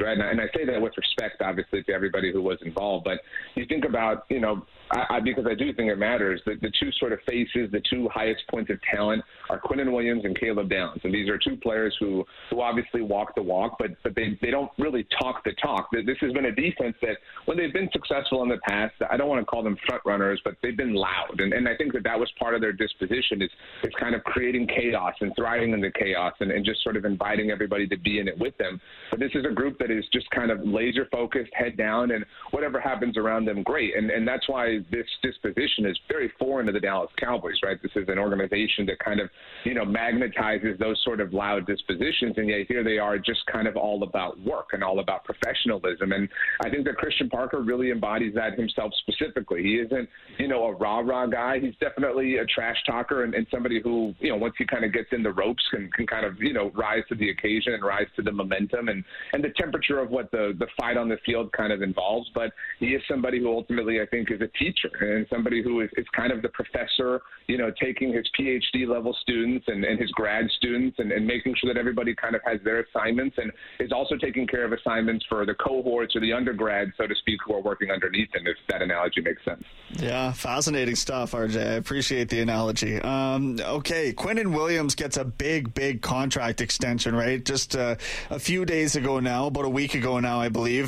right? And I say that with respect, obviously, to everybody who was involved. But you think about, because I do think it matters, that the two sort of faces, the two highest points of talent are Quinnen Williams and Caleb Downs. And these are two players who obviously walk the walk, but they don't really talk the talk. This has been a defense that, when they've been successful in the past, I don't want to call them front runners, but they've been loud. And I think that was part of their disposition, is kind of creating chaos and thriving in the chaos and just sort of inviting everybody to be in it with them. But this is a group that is just kind of laser focused, head down, and whatever happens around them, great. And that's why this disposition is very foreign to the Dallas Cowboys, right? This is an organization that kind of, magnetizes those sort of loud dispositions, and yet here they are just kind of all about work and all about professionalism. And I think that Christian Parker really embodies that himself specifically. He isn't, a rah-rah guy. He's definitely a trash talker and somebody who, once he kind of gets in the ropes can kind of, rise to the occasion and rise to the momentum and the temperature of what the fight on the field kind of involves. But he is somebody who ultimately, I think, is a teacher and somebody who is kind of the professor, taking his PhD level students and his grad students and making sure that everybody kind of has their assignments, and is also taking care of assignments for the cohorts or the undergrads, so to speak, who are working underneath him, if that analogy makes sense. Yeah, fascinating stuff, RJ. I appreciate the analogy. Okay, Quinnen Williams gets a big contract extension, right? Just a few days ago now, about a week ago now, I believe,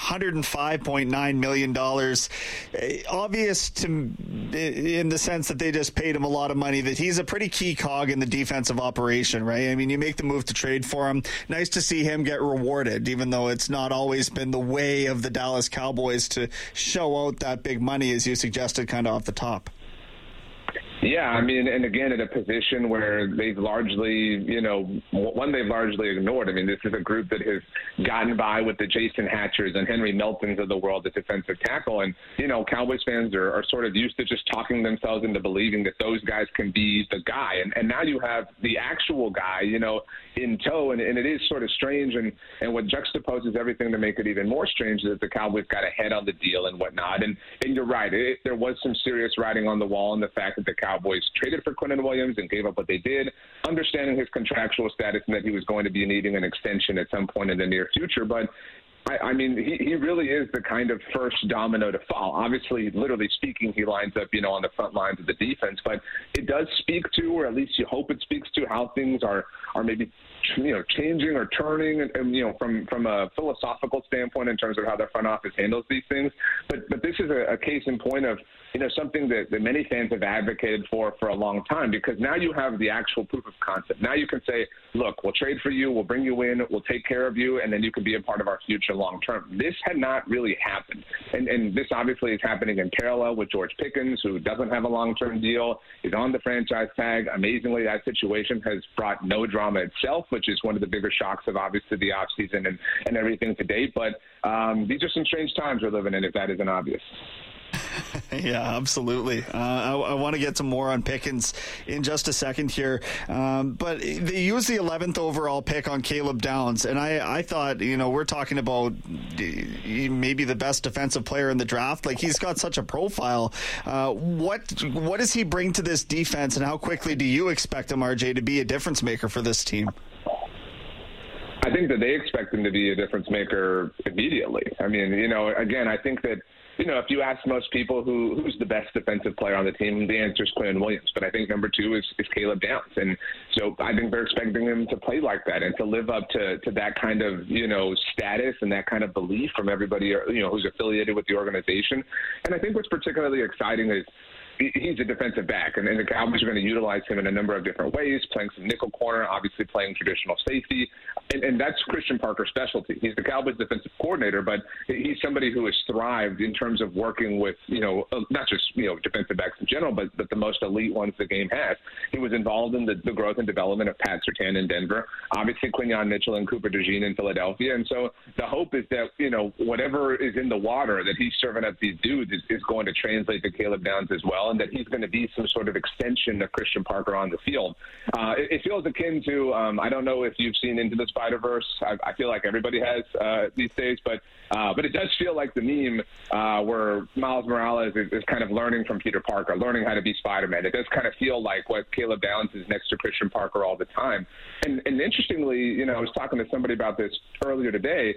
$105.9 million. Obvious in the sense that they just paid him a lot of money, that he's a pretty key cog in the defensive operation, right? I mean, you make the move to trade for him. Nice to see him get rewarded, even though it's not always been the way of the Dallas Cowboys to show out that big money, as you suggested, kind of off the top. Yeah, I mean, and again, at a position where they've largely, they've largely ignored. I mean, this is a group that has gotten by with the Jason Hatchers and Henry Meltons of the world at defensive tackle. And, Cowboys fans are sort of used to just talking themselves into believing that those guys can be the guy. And now you have the actual guy, in tow. And it is sort of strange. And what juxtaposes everything to make it even more strange is that the Cowboys got ahead on the deal and whatnot. And you're right. There was some serious writing on the wall in the fact that the Cowboys traded for Quinnen Williams and gave up what they did, understanding his contractual status and that he was going to be needing an extension at some point in the near future. But I mean, he really is the kind of first domino to fall. Obviously, literally speaking, he lines up, on the front lines of the defense. But it does speak to, or at least you hope it speaks to, how things are maybe, changing or turning, and from a philosophical standpoint in terms of how the front office handles these things. But this is a case in point of, something that many fans have advocated for a long time, because now you have the actual proof of concept. Now you can say, look, we'll trade for you, we'll bring you in, we'll take care of you, and then you can be a part of our future long term. This had not really happened. And this obviously is happening in parallel with George Pickens, who doesn't have a long-term deal, is on the franchise tag. Amazingly, that situation has brought no drama itself, which is one of the bigger shocks of obviously the offseason and everything to date. But these are some strange times we're living in, if that isn't obvious. Yeah, absolutely. I want to get some more on Pickens in just a second here. But they used the 11th overall pick on Caleb Downs. And I thought, we're talking about maybe the best defensive player in the draft. Like, he's got such a profile. What does he bring to this defense, and how quickly do you expect him, RJ, to be a difference maker for this team? I think that they expect him to be a difference maker immediately. I mean, again, I think that, if you ask most people who's the best defensive player on the team, the answer is Quinnen Williams. But I think number two is Caleb Downs. And so I think they're expecting him to play like that and to live up to that kind of, status and that kind of belief from everybody, who's affiliated with the organization. And I think what's particularly exciting is he's a defensive back, and the Cowboys are going to utilize him in a number of different ways, playing some nickel corner, obviously playing traditional safety, and that's Christian Parker's specialty. He's the Cowboys defensive coordinator, but he's somebody who has thrived in terms of working with, not just, defensive backs in general, but the most elite ones the game has. He was involved in the growth and development of Pat Surtain in Denver, obviously Quinyon Mitchell and Cooper DeJean in Philadelphia, and so the hope is that, whatever is in the water that he's serving up these dudes is going to translate to Caleb Downs as well, and that he's going to be some sort of extension of Christian Parker on the field. It feels akin to, I don't know if you've seen Into the Spider-Verse. I feel like everybody has these days, but it does feel like the meme where Miles Morales is kind of learning from Peter Parker, learning how to be Spider-Man. It does kind of feel like what Caleb Downs is next to Christian Parker all the time. And interestingly, I was talking to somebody about this earlier today.